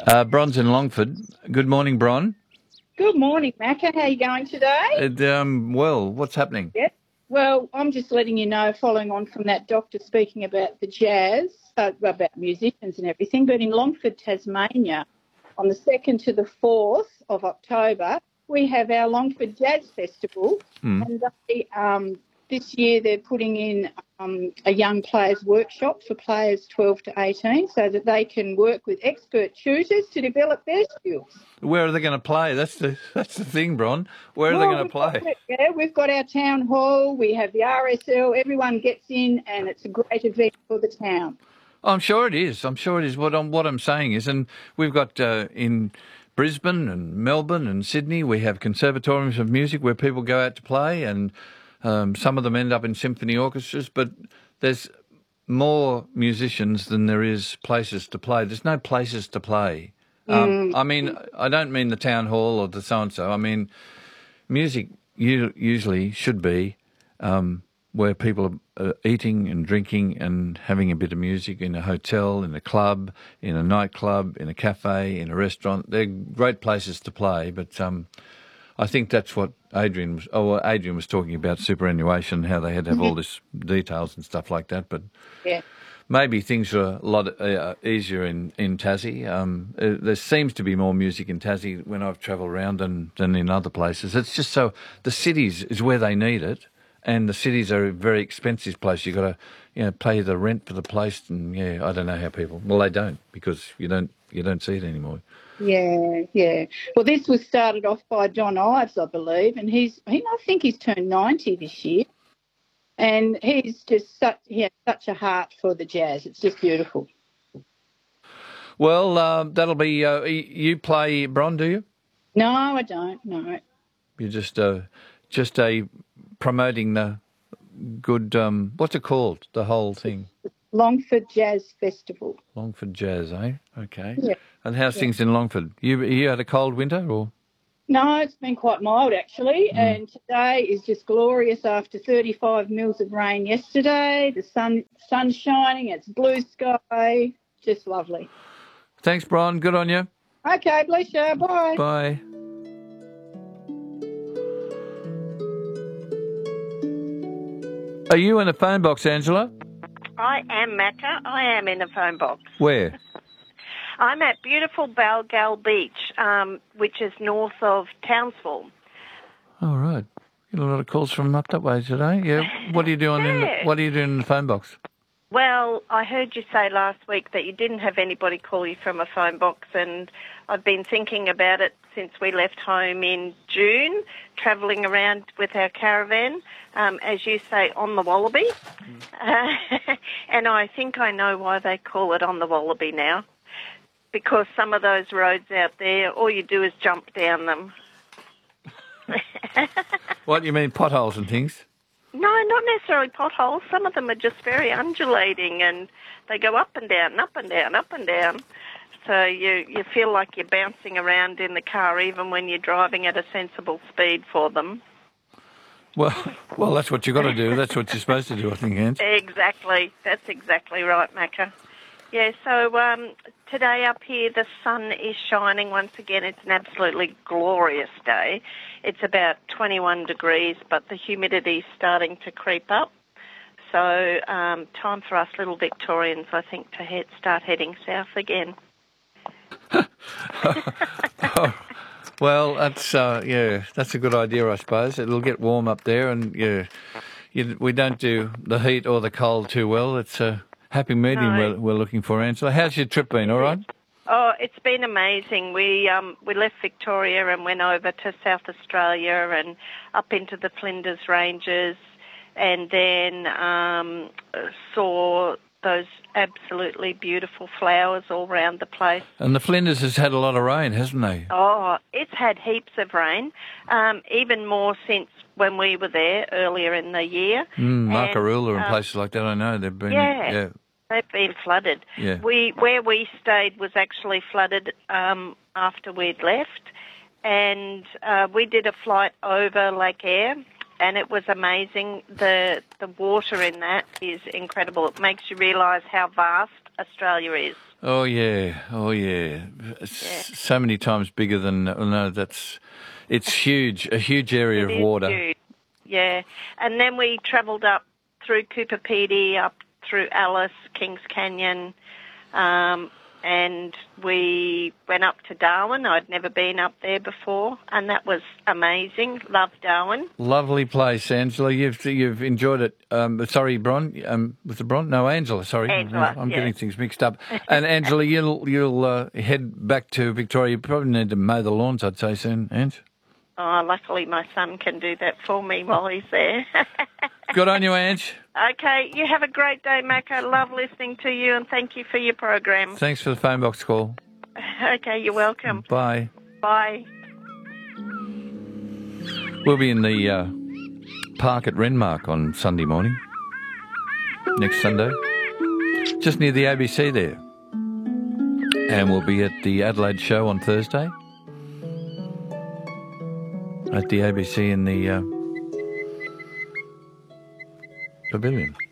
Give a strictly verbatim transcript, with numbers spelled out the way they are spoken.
Uh, Bron's in Longford. Good morning, Bron. Good morning, Macca. How are you going today? Uh, um, well, what's happening? Yes. Well, I'm just letting you know, following on from that doctor speaking about the jazz, uh, about musicians and everything, but in Longford, Tasmania, on the second to the fourth of October, we have our Longford Jazz Festival, Mm. and they, um, this year they're putting in um, a young players workshop for players twelve to eighteen so that they can work with expert tutors to develop their skills. Where are they going to play? That's the that's the thing, Bron. Where are Well, they going to we've got, play? yeah, we've got our town hall, we have the R S L, everyone gets in, and it's a great event for the town. I'm sure it is. I'm sure it is. What I'm what I'm saying is, and we've got uh, in Brisbane and Melbourne and Sydney, we have conservatoriums of music where people go out to play, and um, some of them end up in symphony orchestras. But there's more musicians than there is places to play. There's no places to play. Um, Mm. I mean, I don't mean the town hall or the so and so. I mean, music u- usually should be um, where people are uh, eating and drinking and having a bit of music in a hotel, in a club, in a nightclub, in a cafe, in a restaurant. They're great places to play, but um, I think that's what Adrian was. Oh, well, Adrian was talking about superannuation, how they had to have all this details and stuff like that. But Yeah. maybe things are a lot uh, easier in, in Tassie. Um, uh, there seems to be more music in Tassie when I've travelled around than, than in other places. It's just so the cities is where they need it, and the cities are a very expensive place. You've got to you know pay the rent for the place, and yeah, I don't know how people. Well, they don't because you don't you don't see it anymore. Yeah, yeah. Well, this was started off by Don Ives, I believe, and he's, he, I think he's turned ninety this year, and he's just such, he has such a heart for the jazz. It's just beautiful. Well, uh, that'll be uh, y- you play Bron, do you? No, I don't, no. You're just uh, just a promoting the good. Um, what's it called? The whole thing. Longford Jazz Festival. Longford Jazz, eh? Okay. Yeah. And how's Yeah. things in Longford? You you had a cold winter, or? No, it's been quite mild actually, Mm. and today is just glorious after thirty-five mils of rain yesterday. The sun sun's shining, it's blue sky, just lovely. Thanks, Brian. Good on you. Okay, bless you, bye. Bye. Are you in a phone box, Angela? I am, Macca. I am in a phone box. Where? I'm at beautiful Balgal Beach, um, which is north of Townsville. Oh, right. Get a lot of calls from up that way today. Yeah. What are you doing in the, Yeah. What are you doing in the phone box? Well, I heard you say last week that you didn't have anybody call you from a phone box, and I've been thinking about it since we left home in June, travelling around with our caravan, um, as you say, on the Wallaby. Mm. Uh, and I think I know why they call it on the Wallaby now, because some of those roads out there, all you do is jump down them. What, you mean potholes and things? No, not necessarily potholes. Some of them are just very undulating, and they go up and down, up and down, up and down. So you, you feel like you're bouncing around in the car even when you're driving at a sensible speed for them. Well, well, that's what you've got to do. That's what you're supposed to do, I think, Hans. Exactly. That's exactly right, Macca. Yeah, so um, today up here the sun is shining once again. It's an absolutely glorious day. It's about twenty-one degrees, but the humidity's starting to creep up. So um, time for us little Victorians, I think, to head, start heading south again. Oh, well, that's uh, yeah, that's a good idea, I suppose. It'll get warm up there, and yeah, you, we don't do the heat or the cold too well. It's a happy medium No. we're, we're looking for, Angela. How's your trip been? All right? Oh, it's been amazing. We um, we left Victoria and went over to South Australia and up into the Flinders Ranges, and then um, saw those absolutely beautiful flowers all around the place. And the Flinders has had a lot of rain, hasn't they? Oh, it's had heaps of rain, um, even more since when we were there earlier in the year. Mm, Markaroola and um, places like that, I know. They've been... Yeah. yeah. They've been flooded. Yeah. We where we stayed was actually flooded um, after we'd left, and uh, we did a flight over Lake Eyre, and it was amazing. The the water in that is incredible. It makes you realise how vast Australia is. Oh yeah, oh yeah. It's Yeah. so many times bigger than. Oh, no, that's. It's huge. A huge area It of is water. huge. Yeah. And then we travelled up through Cooper Pedy, up through Alice, Kings Canyon, um, and we went up to Darwin. I'd never been up there before, and that was amazing. Loved Darwin. Lovely place, Angela. You've you've enjoyed it. Um, sorry, Bron. Um, was it Bron? No, Angela. Sorry, Angela, I'm yeah. getting things mixed up. And Angela, you'll you'll uh, head back to Victoria. You probably need to mow the lawns, I'd say soon, Ange. Oh, luckily my son can do that for me while he's there. Good on you, Ange. Okay, you have a great day, Mac. I love listening to you, and thank you for your program. Thanks for the phone box call. Okay, you're welcome. Bye. Bye. We'll be in the uh, park at Renmark on Sunday morning. Next Sunday. Just near the A B C there. And we'll be at the Adelaide show on Thursday. At the A B C in the uh, pavilion.